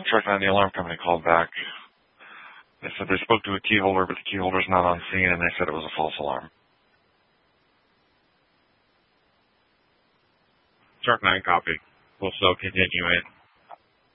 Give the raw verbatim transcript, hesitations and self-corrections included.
Truck nine, the alarm company called back. They said they spoke to a key holder, but the key holder's not on scene, and they said it was a false alarm. Truck nine, copy. We'll still continue in.